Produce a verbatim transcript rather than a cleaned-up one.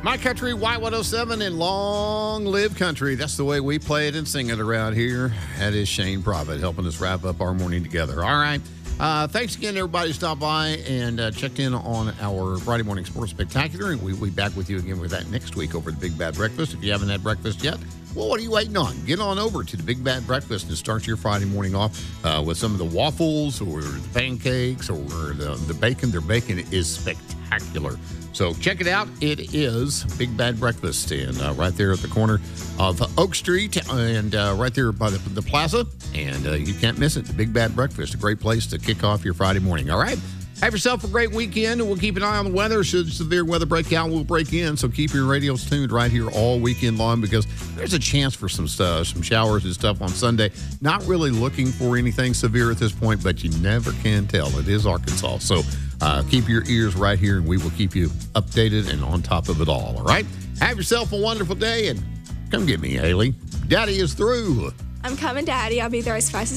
My Country, Y one oh seven, and Long Live Country. That's the way we play it and sing it around here. That is Shane Profit helping us wrap up our morning together. All right. Uh, thanks again, everybody, stopped by and uh, checked in on our Friday Morning Sports Spectacular. And we'll be back with you again with that next week over at the Big Bad Breakfast. If you haven't had breakfast yet, well, what are you waiting on? Get on over to the Big Bad Breakfast and start your Friday morning off uh, with some of the waffles or the pancakes or the, the bacon. Their bacon is spectacular. So check it out. It is Big Bad Breakfast, and uh, right there at the corner of Oak Street and uh, right there by the, the plaza. And uh, you can't miss it. The Big Bad Breakfast, a great place to kick off your Friday morning. All right? Have yourself a great weekend, and we'll keep an eye on the weather. Should severe weather break out, we'll break in. So keep your radios tuned right here all weekend long, because there's a chance for some stuff, some showers and stuff on Sunday. Not really looking for anything severe at this point, but you never can tell. It is Arkansas. So uh, keep your ears right here, and we will keep you updated and on top of it all. All right? Have yourself a wonderful day, and come get me, Haley. Daddy is through. I'm coming, Daddy. I'll be there as fast as